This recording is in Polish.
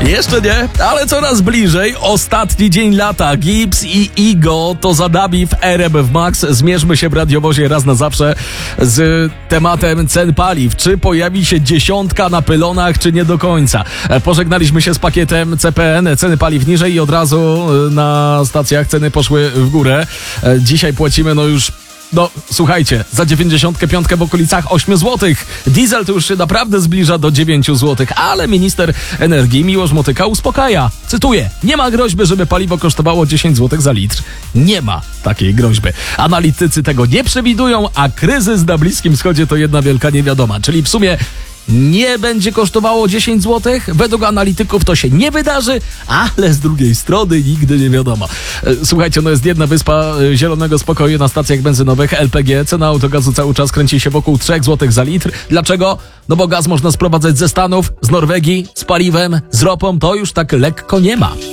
Jeszcze nie, ale coraz bliżej. Ostatni dzień lata. Gibbs i Igo to za nami w RMF Max. Zmierzmy się w radiowozie raz na zawsze z tematem cen paliw. Czy pojawi się 10 na pylonach, czy nie do końca? Pożegnaliśmy się z pakietem CPN. Ceny paliw niżej i od razu na stacjach ceny poszły w górę. Dzisiaj płacimy słuchajcie, za 95 w okolicach 8 zł. Diesel to już się naprawdę zbliża do 9 zł, ale minister energii Miłosz Motyka uspokaja. Cytuję, nie ma groźby, żeby paliwo kosztowało 10 zł za litr. Nie ma takiej groźby. Analitycy tego nie przewidują, a kryzys na Bliskim Wschodzie to jedna wielka niewiadoma. Czyli w sumie nie będzie kosztowało 10 zł. Według analityków to się nie wydarzy, ale z drugiej strony nigdy nie wiadomo. Słuchajcie, jest jedna wyspa zielonego spokoju na stacjach benzynowych LPG. Cena autogazu cały czas kręci się wokół 3 zł za litr. Dlaczego? Bo gaz można sprowadzać ze Stanów, z Norwegii, z paliwem, z ropą. To już tak lekko nie ma.